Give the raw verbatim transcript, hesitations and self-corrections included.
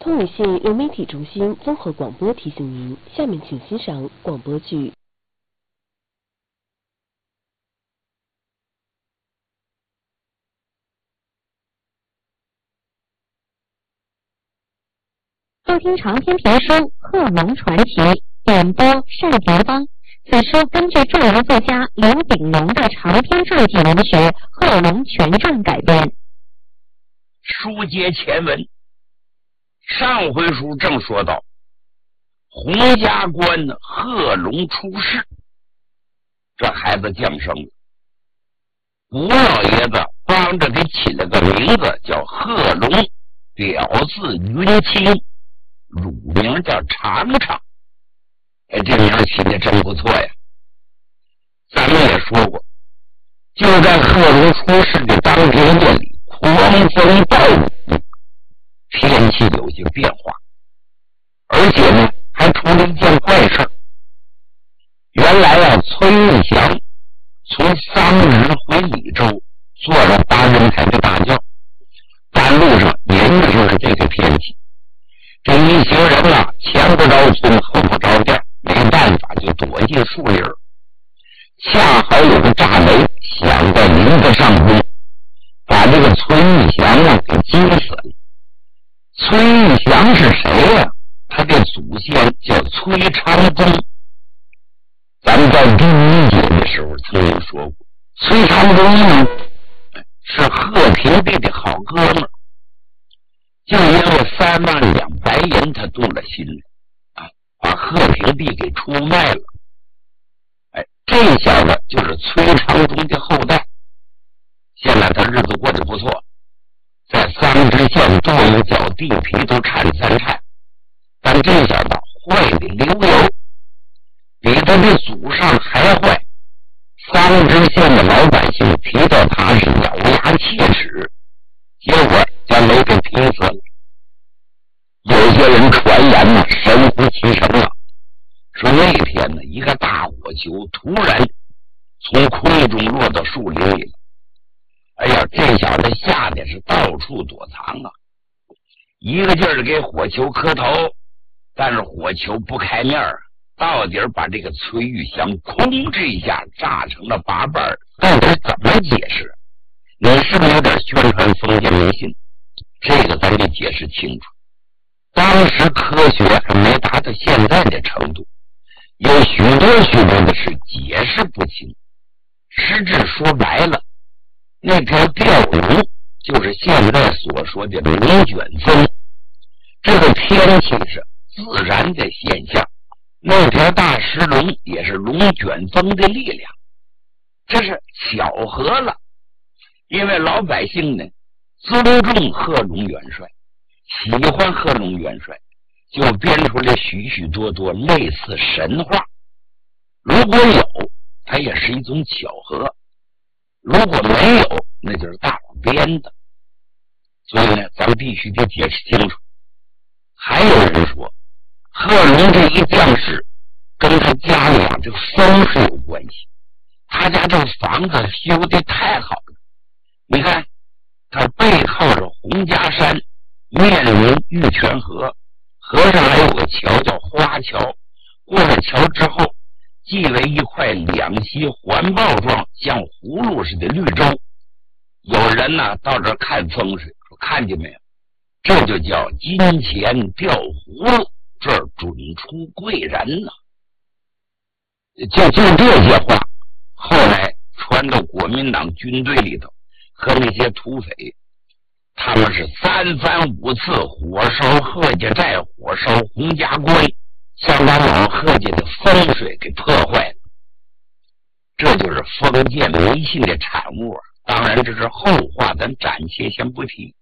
通纬县由媒体中心综合广播提醒您，下面请欣赏广播剧。 收听长篇评书《贺龙传奇》，演播单德邦。此书根据著名作家刘炳龙的长篇传记文学《贺龙全传》改编。 书接前文，上回书正说到，洪家关的贺龙出世，这孩子降生了。吴老爷子帮着给起了个名字叫贺龙，表字云清，乳名叫长长。哎，这名起的真不错呀。咱们也说过，就在贺龙出世的当天夜里，狂风暴雨，天气有些变化，而且呢还出了一件怪事。原来啊，崔玉祥从桑植回李州，坐了八人台的大轿，半路上迎的就是这个天气。这一行人啊，前不着村后不着店，没办法就躲进树林。恰好有个炸雷响在林子上空，把这个崔玉祥啊给惊死了。崔玉祥是谁呀、啊？他的祖先叫崔长宗。咱们在第一节的时候曾经说过，崔长宗呢是贺平帝的好哥们儿，就因为三万两白银他动了心了啊，把贺平帝给出卖了。哎，这小子就是崔长宗的后代。现在他日子过得不错，在桑植县跺一脚地皮都铲三铲，但这小子坏的流油，比他的祖上还坏。桑植县的老百姓提到他是咬牙切齿，结果将雷给劈死了。有些人传言呢，神乎其神了，说那天呢，一个大火球突然从空中落到树林里了。哎呀，这小子吓得是到处躲藏啊，一个劲儿的给火球磕头，但是火球不开面儿，到底把这个崔玉祥空这一下炸成了八瓣。到底怎么解释？你是不是有点宣传封建迷信？这个咱得解释清楚。当时科学还没达到现在的程度，有许多许多的事解释不清。实质说白了，那条吊龙就是现在所说的龙卷风，这个天气是自然的现象，那条大石龙也是龙卷风的力量，这是巧合了。因为老百姓呢尊重贺龙元帅，喜欢贺龙元帅，就编出了许许多多类似神话。如果有，它也是一种巧合；如果没有，那就是大伙编的。所以呢，咱们必须得解释清楚。还有人说，贺龙这一将士跟他家里啊这风水有关系，他家这房子修的太好了。你看，他背靠着洪家山，面临玉泉河，河上还有个桥叫花桥，过了桥之后即为一块两栖环抱状像葫芦似的绿洲。有人呢到这看风水，说看见没有，这就叫金钱掉葫芦，这儿准出贵人呢。就就这些话后来传到国民党军队里头，和那些土匪，他们是三番五次火烧贺家寨，火烧洪家关，想把老贺家的风水给破坏了。这就是封建迷信的产物啊。当然这是后话，咱暂且先不提。